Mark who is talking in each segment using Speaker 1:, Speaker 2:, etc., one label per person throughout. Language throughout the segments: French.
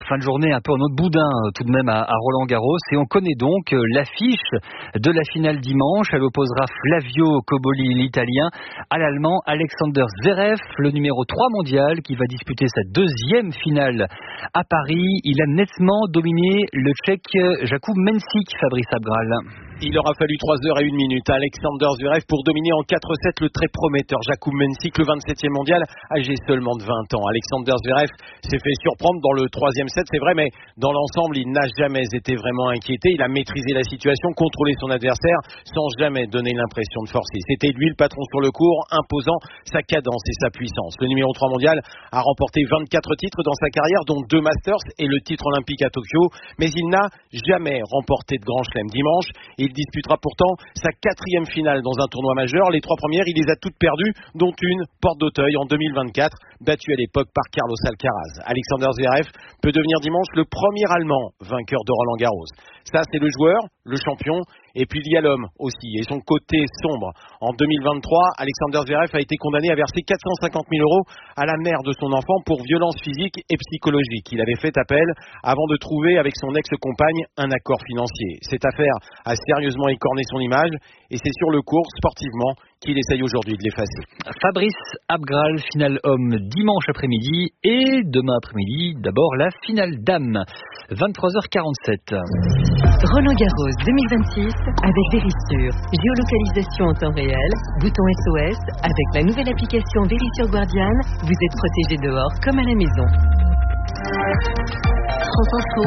Speaker 1: fin de journée un peu en autre boudin tout de même à Roland-Garros. Et on connaît donc l'affiche de la finale dimanche. Elle opposera Flavio Cobolli, l'Italien, à l'Allemand Alexander Zverev, le numéro 3 mondial, qui va disputer sa deuxième finale à Paris. Il a nettement dominé le Tchèque Jakub Mensik, Fabrice Abgral.
Speaker 2: Il aura fallu 3 heures et 1 minute à Alexander Zverev pour dominer en 4-7 le très prometteur Jakub Mensik, le 27e mondial, âgé seulement de 20 ans. Alexander Zverev s'est fait surprendre dans le 3e set, c'est vrai, mais dans l'ensemble, il n'a jamais été vraiment inquiété. Il a maîtrisé la situation, contrôlé son adversaire, sans jamais donner l'impression de forcer. C'était lui le patron sur le court, imposant sa cadence et sa puissance. Le numéro 3 mondial a remporté 24 titres dans sa carrière, dont 2 Masters et le titre olympique à Tokyo, mais il n'a jamais remporté de grand chelem. Dimanche, il disputera pourtant sa 4e finale dans un tournoi majeur. Les 3 premières, il les a toutes perdues, dont une, Porte d'Auteuil, en 2024, battue à l'époque par Carlos Alcaraz. Alexander Zverev peut devenir dimanche le premier Allemand vainqueur de Roland-Garros. Ça, c'est le joueur, le champion, et puis il y a l'homme aussi, et son côté sombre. En 2023, Alexander Zverev a été condamné à verser 450 000 € à la mère de son enfant pour violence physique et psychologique. Il avait fait appel avant de trouver avec son ex-compagne un accord financier. Cette affaire a sérieusement écorné son image, et c'est sur le court, sportivement, qu'il essaye aujourd'hui de l'effacer.
Speaker 1: Fabrice Abgral, finale homme dimanche après-midi, et demain après-midi, d'abord la finale dame, 23h47.
Speaker 3: Roland-Garros 2026 avec Verisure. Géolocalisation en temps réel, bouton SOS. Avec la nouvelle application Verisure Guardian, vous êtes protégé dehors comme à la maison. France Info,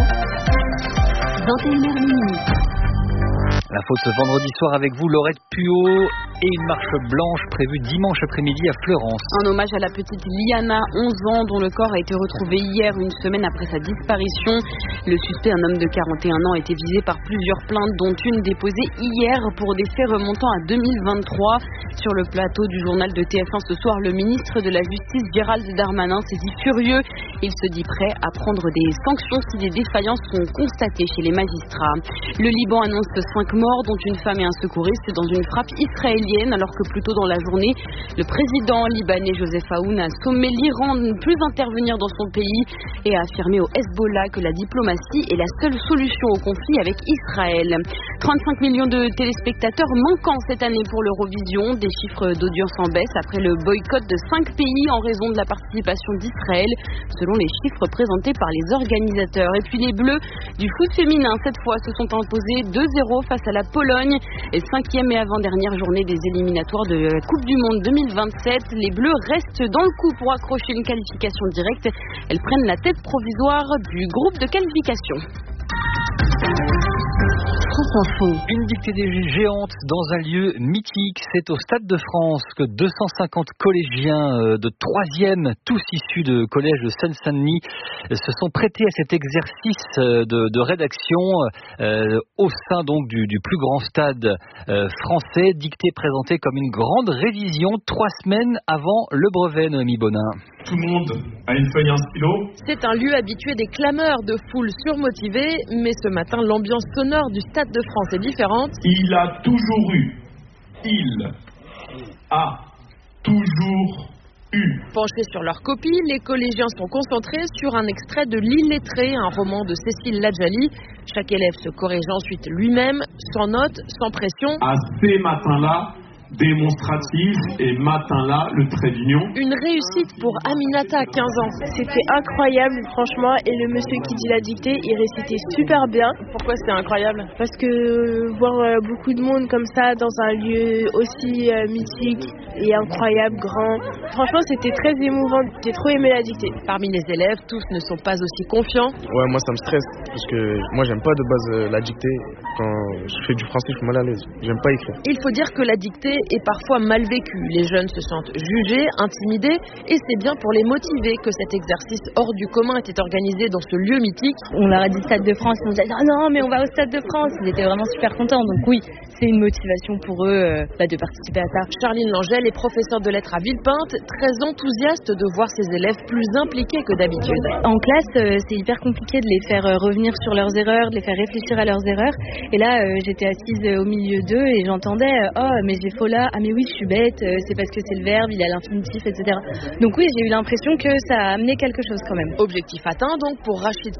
Speaker 3: 21h.
Speaker 1: L'info ce vendredi soir avec vous, Laurette Puot, et une marche blanche prévue dimanche après-midi à Fleurance.
Speaker 4: Un hommage à la petite Liana, 11 ans, dont le corps a été retrouvé hier, une semaine après sa disparition. Le suspect, un homme de 41 ans, a été visé par plusieurs plaintes, dont une déposée hier pour des faits remontant à 2023. Sur le plateau du journal de TF1 ce soir, le ministre de la Justice, Gérald Darmanin, s'est dit furieux. Il se dit prêt à prendre des sanctions si des défaillances sont constatées chez les magistrats. Le Liban annonce 5 morts, dont une femme et un secouriste, dans une frappe israélienne, alors que plus tôt dans la journée, le président libanais Joseph Aoun a sommé l'Iran de ne plus intervenir dans son pays et a affirmé au Hezbollah que la diplomatie est la seule solution au conflit avec Israël. 35 millions de téléspectateurs manquants cette année pour l'Eurovision, des chiffres d'audience en baisse après le boycott de 5 pays en raison de la participation d'Israël, selon les chiffres présentés par les organisateurs. Et puis les Bleus du foot féminin, cette fois, se sont imposés 2-0 face à la Pologne, et 5e et avant-dernière journée des éliminatoires de la Coupe du Monde 2027. Les Bleus restent dans le coup pour accrocher une qualification directe. Elles prennent la tête provisoire du groupe de qualification.
Speaker 1: Une dictée des géantes dans un lieu mythique. C'est au Stade de France que 250 collégiens de 3e, tous issus de collèges de Seine-Saint-Denis, se sont prêtés à cet exercice de rédaction au sein donc du plus grand stade français. Dictée présentée comme une grande révision 3 semaines avant le brevet, Noémie Bonin.
Speaker 5: Tout le monde a une feuille et un stylo.
Speaker 6: C'est un lieu habitué des clameurs de foules surmotivées, mais ce matin, l'ambiance sonore du Stade de France est différente.
Speaker 5: Il a toujours eu.
Speaker 6: Penchés sur leur copie, les collégiens sont concentrés sur un extrait de L'Illettré, un roman de Cécile Ladjali. Chaque élève se corrige ensuite lui-même, sans notes, sans pression.
Speaker 5: À ces matins-là, démonstrative, et matin-là, le trait d'union.
Speaker 6: Une réussite pour Aminata, 15 ans.
Speaker 7: C'était incroyable, franchement, et le monsieur qui dit la dictée, il récitait super bien.
Speaker 6: Pourquoi c'était incroyable ?
Speaker 7: Parce que voir beaucoup de monde comme ça, dans un lieu aussi mythique et incroyable, grand, franchement, c'était très émouvant. J'ai trop aimé la dictée.
Speaker 6: Parmi les élèves, tous ne sont pas aussi confiants.
Speaker 8: Ouais, moi ça me stresse, parce que moi j'aime pas de base la dictée. Quand je fais du français, je suis mal à l'aise. J'aime pas écrire.
Speaker 6: Il faut dire que la dictée est parfois mal vécue. Les jeunes se sentent jugés, intimidés, et c'est bien pour les motiver que cet exercice hors du commun était organisé dans ce lieu mythique.
Speaker 9: On leur a dit Stade de France, ils nous ont dit ah non mais on va au Stade de France. Ils étaient vraiment super contents, donc oui, c'est une motivation pour eux de participer à ça.
Speaker 6: Charline Langel est professeure de lettres à Villepinte, très enthousiaste de voir ses élèves plus impliqués que d'habitude.
Speaker 9: En classe, c'est hyper compliqué de les faire revenir sur leurs erreurs, de les faire réfléchir à leurs erreurs. Et là, j'étais assise au milieu d'eux et j'entendais oh mais j'ai faux là, ah mais oui je suis bête, c'est parce que c'est le verbe, il est à l'infinitif, etc. Donc oui, j'ai eu l'impression que ça a amené quelque chose quand même.
Speaker 6: Objectif atteint donc pour Rachid